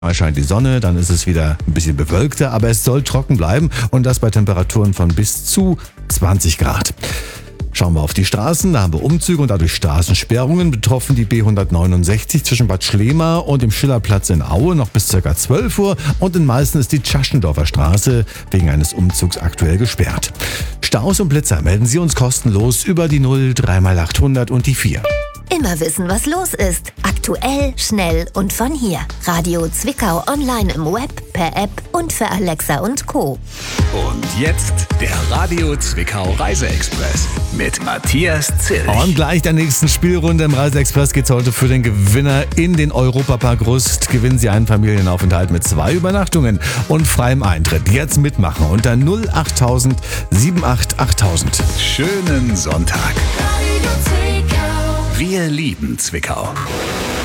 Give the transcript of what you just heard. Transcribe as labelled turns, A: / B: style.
A: Mal scheint die Sonne, dann ist es wieder ein bisschen bewölkter, aber es soll trocken bleiben und das bei Temperaturen von bis zu 20 Grad. Schauen wir auf die Straßen, da haben wir Umzüge und dadurch Straßensperrungen. Betroffen die B169 zwischen Bad Schlema und dem Schillerplatz in Aue noch bis ca. 12 Uhr und in Meißen ist die Tschaschendorfer Straße wegen eines Umzugs aktuell gesperrt. Staus und Blitzer melden Sie uns kostenlos über die 0 3x800 und die 4.
B: Immer wissen, was los ist. Aktuell, schnell und von hier. Radio Zwickau online im Web, per App und für Alexa und Co.
C: Und jetzt der Radio Zwickau Reiseexpress mit Matthias Zilch.
A: Und gleich der nächsten Spielrunde im Reiseexpress geht's heute für den Gewinner in den Europapark Rust. Gewinnen Sie einen Familienaufenthalt mit 2 Übernachtungen und freiem Eintritt. Jetzt mitmachen unter 08000 78 8000.
C: Schönen Sonntag. Wir lieben Zwickau.